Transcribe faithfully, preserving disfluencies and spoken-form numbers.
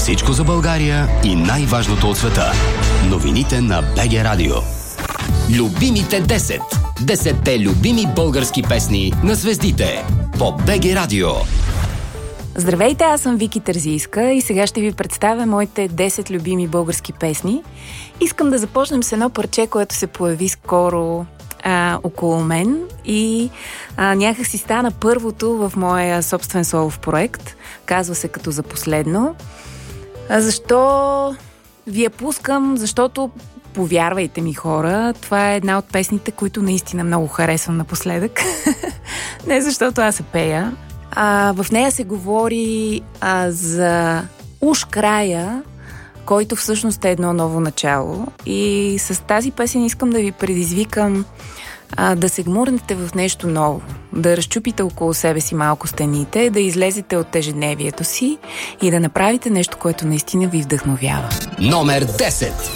Всичко за България и най-важното от света. Новините на БГ Радио. Любимите десет. Десетте любими български песни на звездите по БГ Радио. Здравейте, аз съм Вики Терзийска и сега ще ви представя моите десет любими български песни. Искам да започнем с едно парче, което се появи скоро а, около мен и а, някак си стана първото в моя собствен солов проект. Казва се Като за последно. А защо ви я пускам? Защото, повярвайте ми, хора, това е една от песните, които наистина много харесвам напоследък. Не защото аз се пея. А, в нея се говори а, за уж края, който всъщност е едно ново начало. И с тази песен искам да ви предизвикам а, да се гмурнете в нещо ново, да разчупите около себе си малко стените, да излезете от ежедневието си и да направите нещо, което наистина ви вдъхновява. Номер десет.